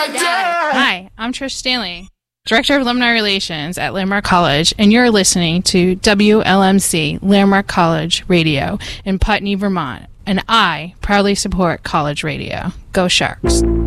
Hi, I'm Trish Stanley, Director of Alumni Relations at Landmark College, and you're listening to WLMC Landmark College Radio in Putney, Vermont, and I proudly support college radio. Go Sharks!